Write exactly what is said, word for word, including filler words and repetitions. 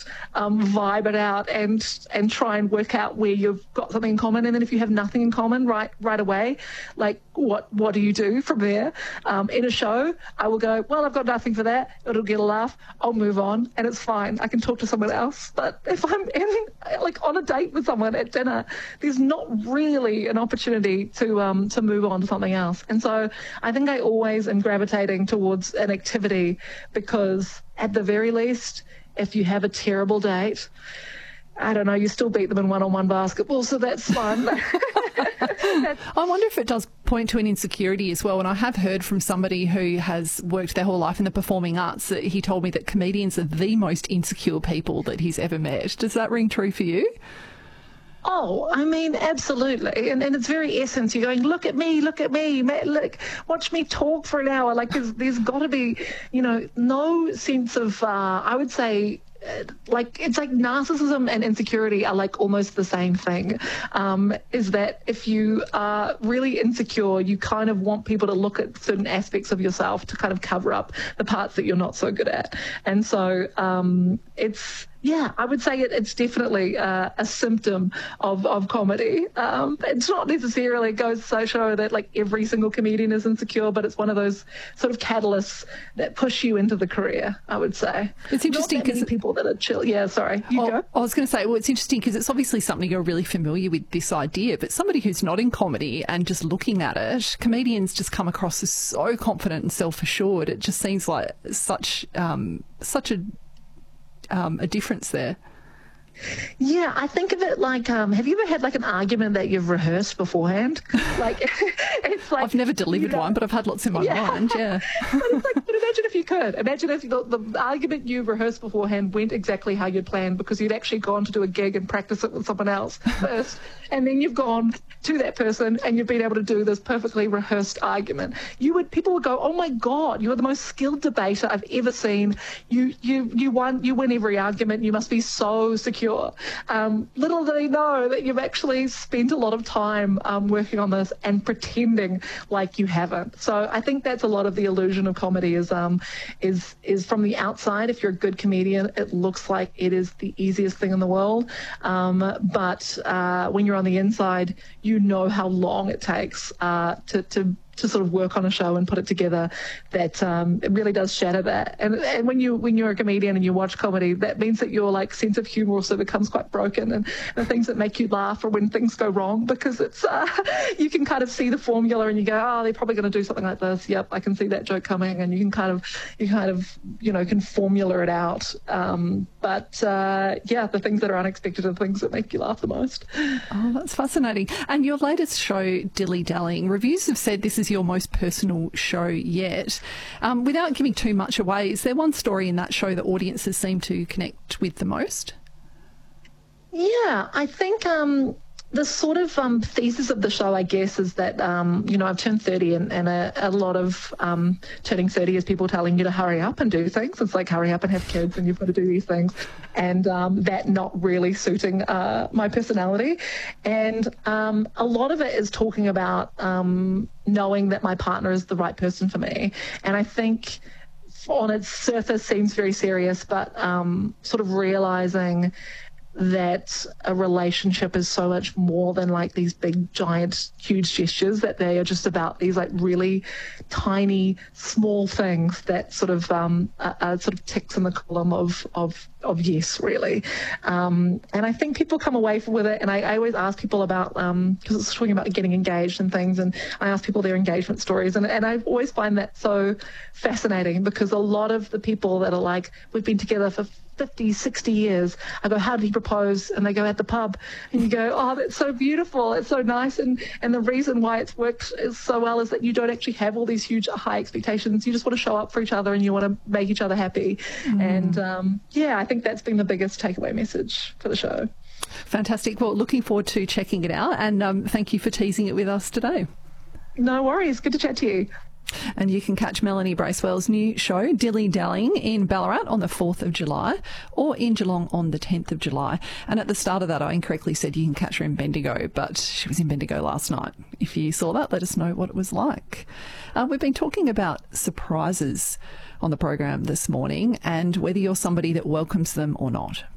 just um, vibe it out and and try and work out where you've got something in common. And then if you have nothing in common right right away, like what what do you do from there? Um, in a show, I will go, well, I've got nothing for that. It'll get a laugh. I'll move on, and it's fine. I can talk to someone else. But if I'm in, like on a date with someone at dinner, there's not really an opportunity to um, to move on to something else. And so I think I always am gravitating towards an activity because at the very least, if you have a terrible date, I don't know, you still beat them in one-on-one basketball, so that's fun. I wonder if it does point to an insecurity as well. And I have heard from somebody who has worked their whole life in the performing arts that he told me that comedians are the most insecure people that he's ever met. Does that ring true for you? Oh, I mean, absolutely. And, and it's very essence. You're going, look at me, look at me, look, watch me talk for an hour. Like there's, there's got to be, you know, no sense of, uh, I would say, like it's like narcissism and insecurity are like almost the same thing. Um, is that if you are really insecure, you kind of want people to look at certain aspects of yourself to kind of cover up the parts that you're not so good at. And so um, it's, yeah, I would say it, it's definitely uh, a symptom of, of comedy. Um, it's not necessarily goes to show that like every single comedian is insecure, but it's one of those sort of catalysts that push you into the career, I would say. It's interesting because people that are chill. Yeah, sorry. You oh, go. I was going to say, well, it's interesting because it's obviously something you're really familiar with, this idea, but somebody who's not in comedy and just looking at it, comedians just come across as so confident and self-assured. It just seems like such um, such a Um, a difference there. Yeah, I think of it like, um, have you ever had like an argument that you've rehearsed beforehand? Like, it's like I've never delivered you know, one, but I've had lots in my yeah. mind. Yeah. But it's like, but imagine if you could. Imagine if the, the argument you rehearsed beforehand went exactly how you'd planned because you'd actually gone to do a gig and practice it with someone else first, and then you've gone to that person and you've been able to do this perfectly rehearsed argument. You would people would go, oh my God, you are the most skilled debater I've ever seen. You you you won you win every argument. You must be so secure. Um, little do they know that you've actually spent a lot of time um, working on this and pretending like you haven't. So I think that's a lot of the illusion of comedy is um, is is from the outside. If you're a good comedian, it looks like it is the easiest thing in the world. Um, but uh, when you're on the inside, you know how long it takes uh, to to to sort of work on a show and put it together, that um, it really does shatter that. And and when you when you're a comedian and you watch comedy, that means that your like sense of humor also becomes quite broken, and the things that make you laugh are when things go wrong, because it's uh, you can kind of see the formula and you go, oh, they're probably going to do something like this. Yep, I can see that joke coming, and you can kind of you kind of you know can formula it out. Um, but uh, yeah, the things that are unexpected are the things that make you laugh the most. Oh, that's fascinating. And your latest show, Dilly Dallying, reviews have said this is your most personal show yet. Um, without giving too much away, is there one story in that show that audiences seem to connect with the most? Yeah, I think um, the sort of um, thesis of the show, I guess, is that, um, you know, I've turned thirty, and, and a, a lot of um, turning thirty is people telling you to hurry up and do things. It's like, hurry up and have kids and you've got to do these things. And um, that not really suiting uh, my personality. And um, a lot of it is talking about um, knowing that my partner is the right person for me. And I think on its surface seems very serious, but um, sort of realizing that a relationship is so much more than like these big, giant, huge gestures, that they are just about these like really tiny, small ththings that sort of um, are, are sort of ticks in the column of of of yes, really. Um, and I think people come away with it, and I, I always ask people about, because um, it's talking about getting engaged and things, and I ask people their engagement stories, and, and I always find that so fascinating, because a lot of the people that are like, we've been together for fifty, sixty years, I go, how did he propose? And they go, at the pub. And you go, oh, that's so beautiful. It's so nice. And, and the reason why it's worked is so well is that you don't actually have all these huge high expectations. You just want to show up for each other and you want to make each other happy. Mm. And um, yeah, I think that's been the biggest takeaway message for the show. Fantastic. Well, looking forward to checking it out. And um, thank you for teasing it with us today. No worries. Good to chat to you. And you can catch Melanie Bracewell's new show, Dilly Dallying, in Ballarat on the fourth of July or in Geelong on the tenth of July. And at the start of that, I incorrectly said you can catch her in Bendigo, but she was in Bendigo last night. If you saw that, let us know what it was like. Uh, we've been talking about surprises on the program this morning and whether you're somebody that welcomes them or not.